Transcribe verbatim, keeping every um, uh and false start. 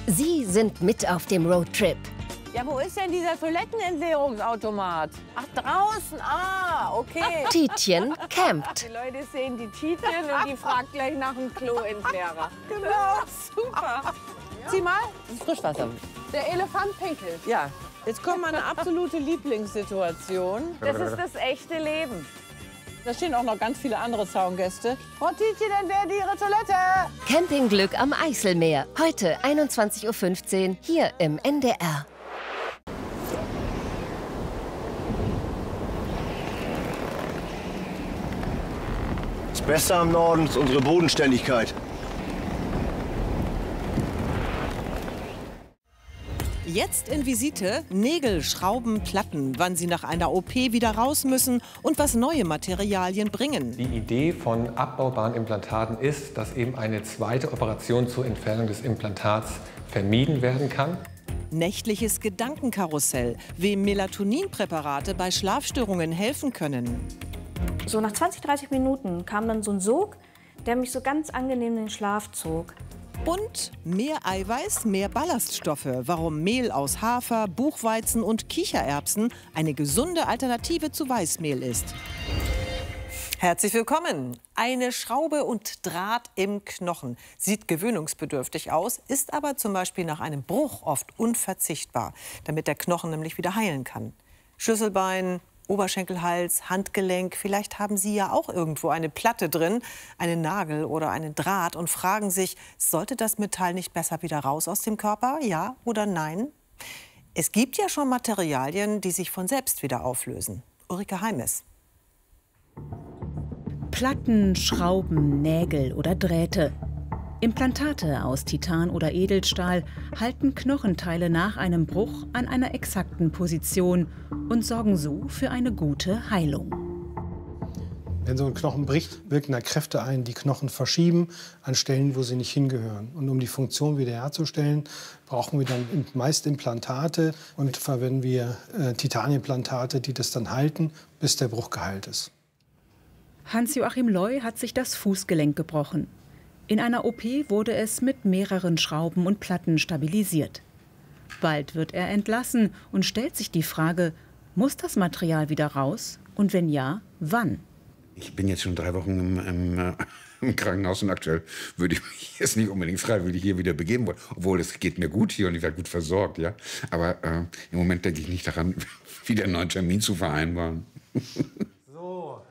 Sie sind mit auf dem Roadtrip. Ja, wo ist denn dieser Toilettenentleerungsautomat? Ach, draußen. Ah, okay. Tietjen campt. Die Leute sehen die Tietjen und die fragt gleich nach dem Kloentleerer. Genau, super. Sieh mal, das ist Frischwasser. Der Elefant pinkelt. Ja, jetzt kommt meine absolute Lieblingssituation. Das ist das echte Leben. Da stehen auch noch ganz viele andere Zaungäste. Frau Tietjen, entleert Ihre Toilette. Campingglück am Eiselmeer. Heute einundzwanzig Uhr fünfzehn hier im N D R. Das Beste am Norden ist unsere Bodenständigkeit. Jetzt in Visite Nägel, Schrauben, Platten, wann sie nach einer O P wieder raus müssen und was neue Materialien bringen. Die Idee von abbaubaren Implantaten ist, dass eben eine zweite Operation zur Entfernung des Implantats vermieden werden kann. Nächtliches Gedankenkarussell, wem Melatoninpräparate bei Schlafstörungen helfen können. So nach zwanzig, dreißig Minuten kam dann so ein Sog, der mich so ganz angenehm in den Schlaf zog. Und mehr Eiweiß, mehr Ballaststoffe. Warum Mehl aus Hafer, Buchweizen und Kichererbsen eine gesunde Alternative zu Weißmehl ist. Herzlich willkommen. Eine Schraube und Draht im Knochen. Sieht gewöhnungsbedürftig aus, ist aber zum Beispiel nach einem Bruch oft unverzichtbar, damit der Knochen nämlich wieder heilen kann. Schlüsselbein, Oberschenkelhals, Handgelenk, vielleicht haben Sie ja auch irgendwo eine Platte drin, einen Nagel oder einen Draht und fragen sich, sollte das Metall nicht besser wieder raus aus dem Körper? Ja oder nein? Es gibt ja schon Materialien, die sich von selbst wieder auflösen. Ulrike Heimes. Platten, Schrauben, Nägel oder Drähte. Implantate aus Titan oder Edelstahl halten Knochenteile nach einem Bruch an einer exakten Position und sorgen so für eine gute Heilung. Wenn so ein Knochen bricht, wirken da Kräfte ein, die Knochen verschieben an Stellen, wo sie nicht hingehören. Und um die Funktion wiederherzustellen, brauchen wir dann meist Implantate und verwenden wir äh, Titanimplantate, die das dann halten, bis der Bruch geheilt ist. Hans-Joachim Leu hat sich das Fußgelenk gebrochen. In einer O P wurde es mit mehreren Schrauben und Platten stabilisiert. Bald wird er entlassen und stellt sich die Frage, muss das Material wieder raus? Und wenn ja, wann? Ich bin jetzt schon drei Wochen im, im, äh, im Krankenhaus und aktuell würde ich mich jetzt nicht unbedingt freiwillig hier wieder begeben wollen. Obwohl, es geht mir gut hier und ich werde gut versorgt. Ja? Aber äh, im Moment denke ich nicht daran, wieder einen neuen Termin zu vereinbaren.